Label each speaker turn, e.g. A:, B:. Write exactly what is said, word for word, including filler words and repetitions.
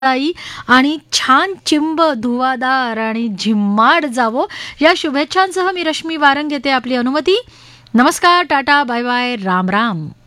A: आई आणि छान चिंब धुवादार आणि झिम्माड जावो या शुभेच्छांसह मी रश्मी वारंग घेते आपली अनुमती. नमस्कार, टाटा, बाय बाय, राम राम.